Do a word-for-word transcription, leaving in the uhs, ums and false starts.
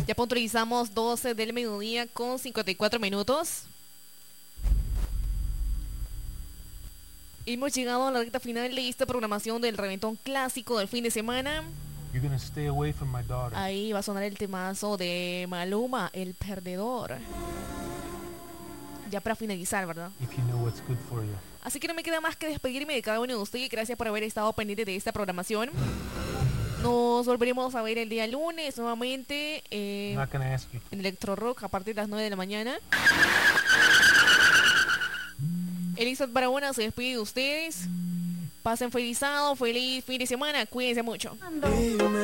Ya puntualizamos doce del mediodía con cincuenta y cuatro minutos. Hemos llegado a la recta final de esta programación del reventón clásico del fin de semana. You're gonna stay away from my daughter. Ahí va a sonar el temazo de Maluma, El Perdedor. Ya para finalizar, ¿verdad? If you know what's good for you. Así que no me queda más que despedirme de cada uno de ustedes. Gracias por haber estado pendiente de esta programación. Nos volveremos a ver el día lunes nuevamente eh, I'm not gonna ask you. en Electro Rock a partir de las nueve de la mañana. Elizabeth Barahona se despide de ustedes. Pasen feliz sábado, feliz fin de semana. Cuídense mucho.